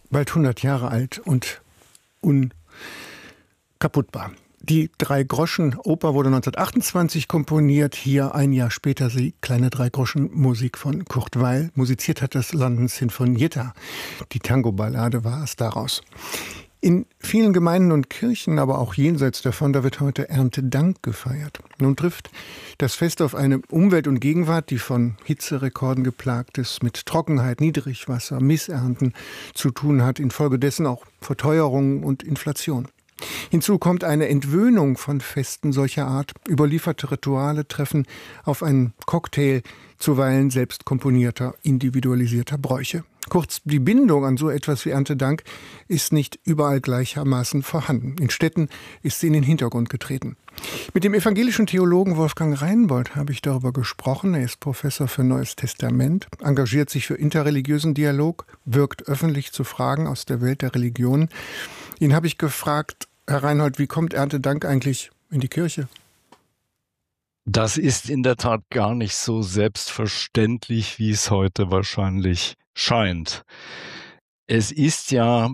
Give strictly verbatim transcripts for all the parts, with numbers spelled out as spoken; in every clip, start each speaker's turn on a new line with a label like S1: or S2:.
S1: bald hundert Jahre alt und unkaputtbar. Die Drei-Groschen-Oper wurde neunzehnhundertachtundzwanzig komponiert. Hier ein Jahr später die kleine Drei-Groschen-Musik von Kurt Weill. Musiziert hat das London Sinfonietta. Die Tango-Ballade war es daraus. In vielen Gemeinden und Kirchen, aber auch jenseits davon, da wird heute Erntedank gefeiert. Nun trifft das Fest auf eine Umwelt und Gegenwart, die von Hitzerekorden geplagt ist, mit Trockenheit, Niedrigwasser, Missernten zu tun hat, infolgedessen auch Verteuerung und Inflation. Hinzu kommt eine Entwöhnung von Festen solcher Art. Überlieferte Rituale treffen auf einen Cocktail zuweilen selbst komponierter, individualisierter Bräuche. Kurz, die Bindung an so etwas wie Erntedank ist nicht überall gleichermaßen vorhanden. In Städten ist sie in den Hintergrund getreten. Mit dem evangelischen Theologen Wolfgang Reinbold habe ich darüber gesprochen. Er ist Professor für Neues Testament, engagiert sich für interreligiösen Dialog, wirkt öffentlich zu Fragen aus der Welt der Religionen. Ihn habe ich gefragt, Herr Reinbold, wie kommt Erntedank eigentlich in die Kirche?
S2: Das ist in der Tat gar nicht so selbstverständlich, wie es heute wahrscheinlich scheint. Es ist ja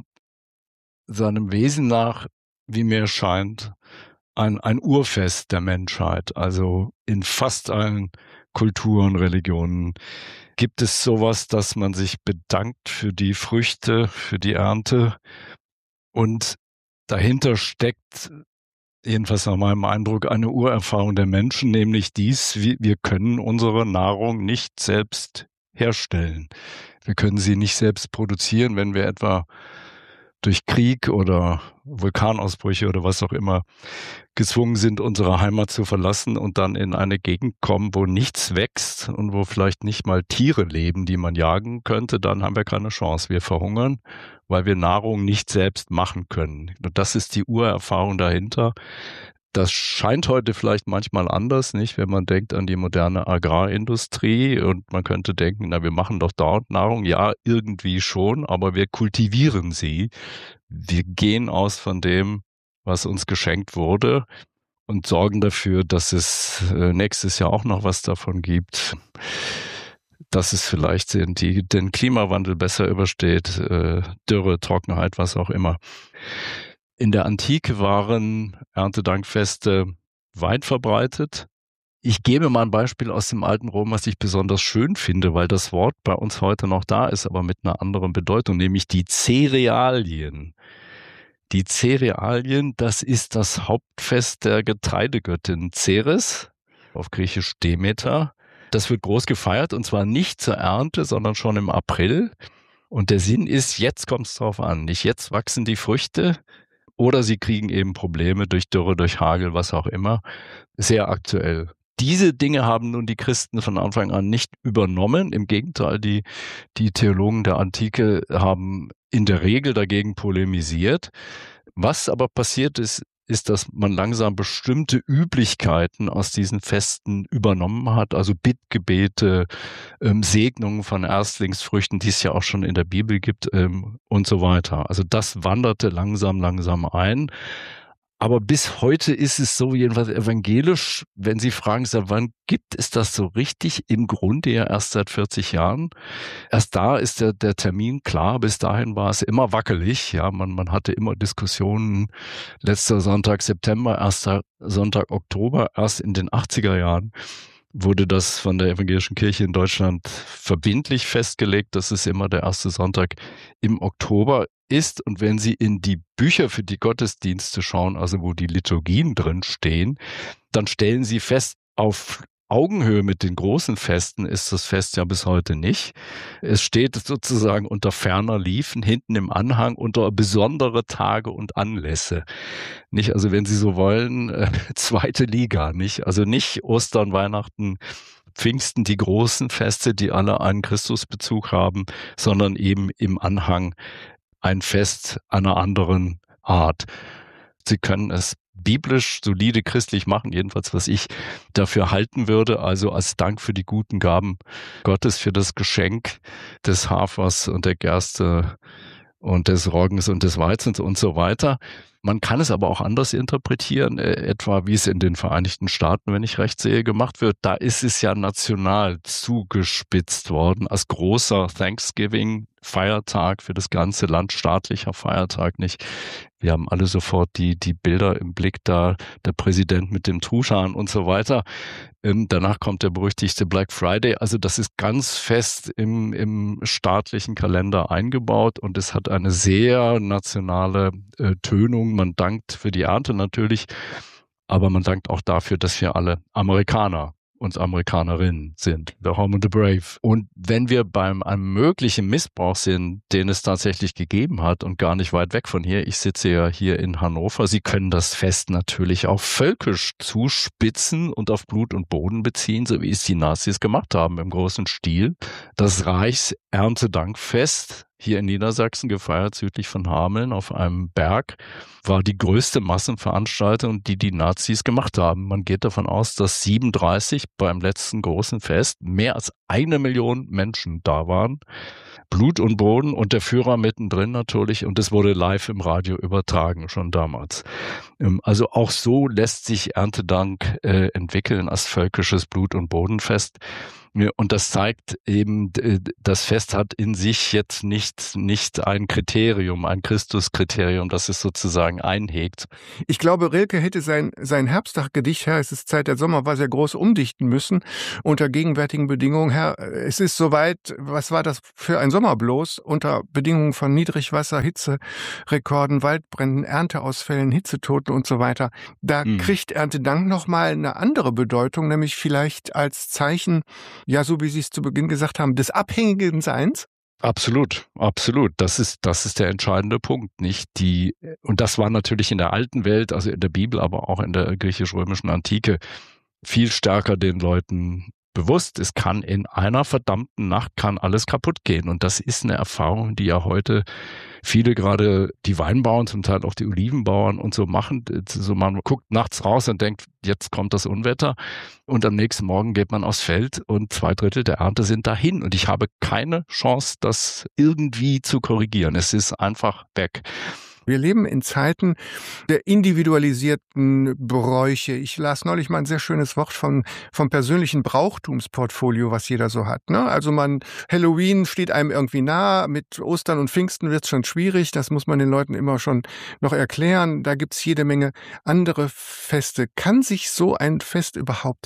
S2: seinem Wesen nach, wie mir scheint, ein, ein Urfest der Menschheit. Also in fast allen Kulturen, Religionen gibt es sowas, dass man sich bedankt für die Früchte, für die Ernte. Und dahinter steckt, jedenfalls nach meinem Eindruck, eine Urerfahrung der Menschen, nämlich dies, wir können unsere Nahrung nicht selbst herstellen. Wir können sie nicht selbst produzieren, wenn wir etwa durch Krieg oder Vulkanausbrüche oder was auch immer gezwungen sind, unsere Heimat zu verlassen und dann in eine Gegend kommen, wo nichts wächst und wo vielleicht nicht mal Tiere leben, die man jagen könnte, dann haben wir keine Chance. Wir verhungern, weil wir Nahrung nicht selbst machen können. Und das ist die Urerfahrung dahinter. Das scheint heute vielleicht manchmal anders, nicht? Wenn man denkt an die moderne Agrarindustrie und man könnte denken, na, wir machen doch dort Nahrung. Ja, irgendwie schon, aber wir kultivieren sie. Wir gehen aus von dem, was uns geschenkt wurde und sorgen dafür, dass es nächstes Jahr auch noch was davon gibt, dass es vielleicht den, die, den Klimawandel besser übersteht, äh, Dürre, Trockenheit, was auch immer. In der Antike waren Erntedankfeste weit verbreitet. Ich gebe mal ein Beispiel aus dem alten Rom, was ich besonders schön finde, weil das Wort bei uns heute noch da ist, aber mit einer anderen Bedeutung, nämlich die Zerealien. Die Zerealien, das ist das Hauptfest der Getreidegöttin Ceres, auf Griechisch Demeter. Das wird groß gefeiert und zwar nicht zur Ernte, sondern schon im April. Und der Sinn ist, jetzt kommt es drauf an. Nicht jetzt wachsen die Früchte oder sie kriegen eben Probleme durch Dürre, durch Hagel, was auch immer. Sehr aktuell. Diese Dinge haben nun die Christen von Anfang an nicht übernommen. Im Gegenteil, die, die Theologen der Antike haben in der Regel dagegen polemisiert. Was aber passiert ist, ist, dass man langsam bestimmte Üblichkeiten aus diesen Festen übernommen hat, also Bittgebete, ähm, Segnungen von Erstlingsfrüchten, die es ja auch schon in der Bibel gibt, ähm, und so weiter. Also das wanderte langsam, langsam ein. Aber bis heute ist es so, jedenfalls evangelisch, wenn Sie fragen, seit wann gibt es das so richtig? Im Grunde ja erst seit vierzig Jahren. Erst da ist der, der Termin klar. Bis dahin war es immer wackelig. Ja, man, man hatte immer Diskussionen. Letzter Sonntag September, erster Sonntag Oktober. Erst in den achtziger Jahren wurde das von der evangelischen Kirche in Deutschland verbindlich festgelegt, dass es immer der erste Sonntag im Oktober ist. Und wenn Sie in die Bücher für die Gottesdienste schauen, also wo die Liturgien drin stehen, dann stellen Sie fest, auf Augenhöhe mit den großen Festen ist das Fest ja bis heute nicht. Es steht sozusagen unter ferner Liefen, hinten im Anhang unter besondere Tage und Anlässe. Nicht, also wenn Sie so wollen, äh, zweite Liga, nicht? Also nicht Ostern, Weihnachten, Pfingsten, die großen Feste, die alle einen Christusbezug haben, sondern eben im Anhang ein Fest einer anderen Art. Sie können es biblisch, solide christlich machen, jedenfalls was ich dafür halten würde, also als Dank für die guten Gaben Gottes, für das Geschenk des Hafers und der Gerste und des Roggens und des Weizens und so weiter. Man kann es aber auch anders interpretieren, etwa wie es in den Vereinigten Staaten, wenn ich recht sehe, gemacht wird. Da ist es ja national zugespitzt worden als großer Thanksgiving Feiertag für das ganze Land, staatlicher Feiertag nicht. Wir haben alle sofort die, die Bilder im Blick da, der Präsident mit dem Truthahn und so weiter. Ähm, danach kommt der berüchtigte Black Friday. Also das ist ganz fest im, im staatlichen Kalender eingebaut und es hat eine sehr nationale äh, Tönung. Man dankt für die Ernte natürlich, aber man dankt auch dafür, dass wir alle Amerikaner und Amerikanerinnen sind, the home of the brave. Und wenn wir beim einem möglichen Missbrauch sind, den es tatsächlich gegeben hat und gar nicht weit weg von hier, ich sitze ja hier in Hannover, Sie können das Fest natürlich auch völkisch zuspitzen und auf Blut und Boden beziehen, so wie es die Nazis gemacht haben im großen Stil. Das Reichserntedankfest hier in Niedersachsen, gefeiert südlich von Hameln auf einem Berg, war die größte Massenveranstaltung, die die Nazis gemacht haben. Man geht davon aus, dass siebenunddreißig beim letzten großen Fest mehr als eine Million Menschen da waren. Blut und Boden und der Führer mittendrin natürlich, und es wurde live im Radio übertragen, schon damals. Also auch so lässt sich Erntedank äh, entwickeln als völkisches Blut- und Bodenfest. Und das zeigt eben, das Fest hat in sich jetzt nicht, nicht ein Kriterium, ein Christuskriterium, das es sozusagen einhegt.
S1: Ich glaube, Rilke hätte sein, sein Herbsttag-Gedicht, Herr, es ist Zeit, der Sommer war sehr groß, umdichten müssen unter gegenwärtigen Bedingungen. Herr, es ist soweit, was war das für ein Sommer bloß, unter Bedingungen von Niedrigwasser, Hitzerekorden, Waldbränden, Ernteausfällen, Hitzetoten und so weiter. Da hm. kriegt Erntedank nochmal eine andere Bedeutung, nämlich vielleicht als Zeichen, ja, so wie Sie es zu Beginn gesagt haben, des abhängigen Seins?
S2: Absolut, absolut. Das ist, das ist der entscheidende Punkt, nicht die, und das war natürlich in der alten Welt, also in der Bibel, aber auch in der griechisch-römischen Antike viel stärker den Leuten bewusst. Es kann in einer verdammten Nacht kann alles kaputt gehen. Und das ist eine Erfahrung, die ja heute viele, gerade die Weinbauern, zum Teil auch die Olivenbauern und so machen. So, man guckt nachts raus und denkt, jetzt kommt das Unwetter. Und am nächsten Morgen geht man aufs Feld und zwei Drittel der Ernte sind dahin. Und ich habe keine Chance, das irgendwie zu korrigieren. Es ist einfach weg.
S1: Wir leben in Zeiten der individualisierten Bräuche. Ich las neulich mal ein sehr schönes Wort vom, vom persönlichen Brauchtumsportfolio, was jeder so hat. Ne? Also man, Halloween steht einem irgendwie nah, mit Ostern und Pfingsten wird es schon schwierig, das muss man den Leuten immer schon noch erklären. Da gibt es jede Menge andere Feste. Kann sich so ein Fest überhaupt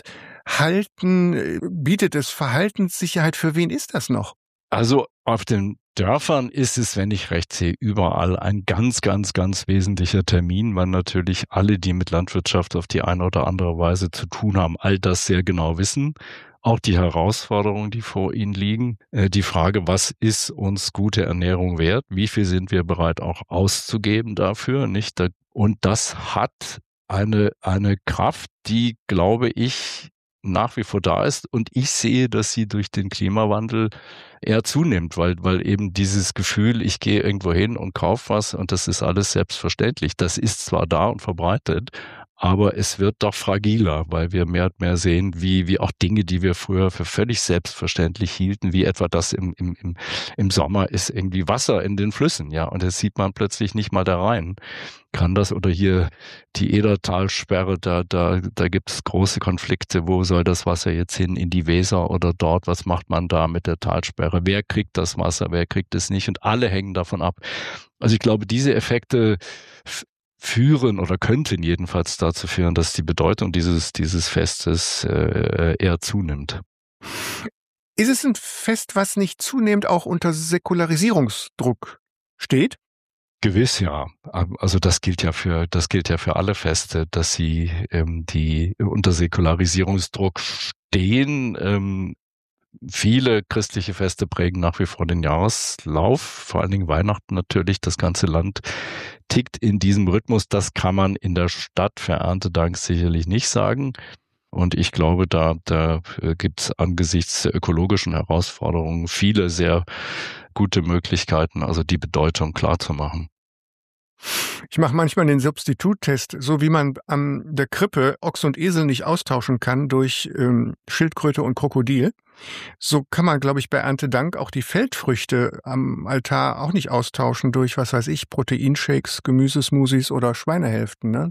S1: halten? Bietet es Verhaltenssicherheit? Für wen ist das noch?
S2: Also auf den Dörfern ist es, wenn ich recht sehe, überall ein ganz, ganz, ganz wesentlicher Termin, weil natürlich alle, die mit Landwirtschaft auf die eine oder andere Weise zu tun haben, all das sehr genau wissen. Auch die Herausforderungen, die vor ihnen liegen. Die Frage, was ist uns gute Ernährung wert? Wie viel sind wir bereit auch auszugeben dafür? Nicht? Und das hat eine, eine Kraft, die, glaube ich, nach wie vor da ist, und ich sehe, dass sie durch den Klimawandel eher zunimmt, weil, weil eben dieses Gefühl, ich gehe irgendwo hin und kaufe was und das ist alles selbstverständlich, das ist zwar da und verbreitet, aber es wird doch fragiler, weil wir mehr und mehr sehen, wie, wie auch Dinge, die wir früher für völlig selbstverständlich hielten, wie etwa das im, im, im, im Sommer ist irgendwie Wasser in den Flüssen, ja, und das sieht man plötzlich nicht mal da rein. Kann das, oder hier die Edertalsperre, da, da, da gibt es große Konflikte, wo soll das Wasser jetzt hin, in die Weser oder dort, was macht man da mit der Talsperre, wer kriegt das Wasser, wer kriegt es nicht, und alle hängen davon ab. Also ich glaube, diese Effekte führen oder könnten jedenfalls dazu führen, dass die Bedeutung dieses, dieses Festes äh, eher zunimmt.
S1: Ist es ein Fest, was nicht zunehmend auch unter Säkularisierungsdruck steht?
S2: Gewiss, ja. Also das gilt ja für, das gilt ja für alle Feste, dass sie ähm, die unter Säkularisierungsdruck stehen. Ähm, viele christliche Feste prägen nach wie vor den Jahreslauf, vor allen Dingen Weihnachten natürlich. Das ganze Land tickt in diesem Rhythmus. Das kann man in der Stadt für Erntedank sicherlich nicht sagen. Und ich glaube, da, da gibt es angesichts der ökologischen Herausforderungen viele sehr gute Möglichkeiten, also die Bedeutung klar zu machen.
S1: Ich mache manchmal den Substituttest, so wie man an der Krippe Ochs und Esel nicht austauschen kann durch ähm, Schildkröte und Krokodil. So kann man, glaube ich, bei Erntedank auch die Feldfrüchte am Altar auch nicht austauschen durch, was weiß ich, Proteinshakes, Gemüsesmoothies oder Schweinehälften. Ne?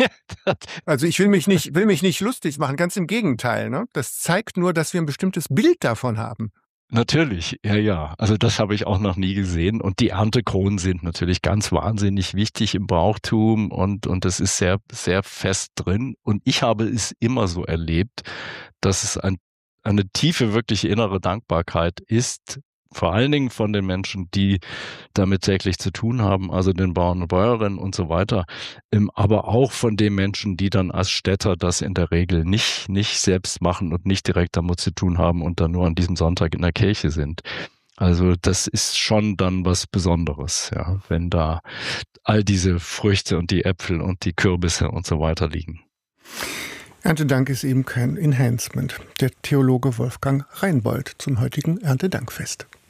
S1: Also ich will mich nicht, will mich nicht lustig machen, ganz im Gegenteil. Ne? Das zeigt nur, dass wir ein bestimmtes Bild davon haben.
S2: Natürlich, ja, ja. Also das habe ich auch noch nie gesehen. Und die Erntekronen sind natürlich ganz wahnsinnig wichtig im Brauchtum und, und das ist sehr, sehr fest drin. Und ich habe es immer so erlebt, dass es ein, eine tiefe, wirklich innere Dankbarkeit ist, vor allen Dingen von den Menschen, die damit täglich zu tun haben, also den Bauern und Bäuerinnen und so weiter, ähm, aber auch von den Menschen, die dann als Städter das in der Regel nicht, nicht selbst machen und nicht direkt damit zu tun haben und dann nur an diesem Sonntag in der Kirche sind. Also das ist schon dann was Besonderes, ja, wenn da all diese Früchte und die Äpfel und die Kürbisse und so weiter liegen.
S1: Erntedank ist eben kein Enhancement. Der Theologe Wolfgang Reinbold zum heutigen Erntedankfest.